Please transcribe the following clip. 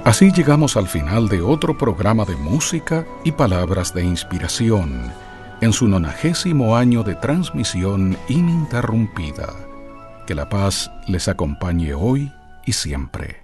Así llegamos al final de otro programa de música y palabras de inspiración, en su 90º año de transmisión ininterrumpida. Que la paz les acompañe hoy y siempre.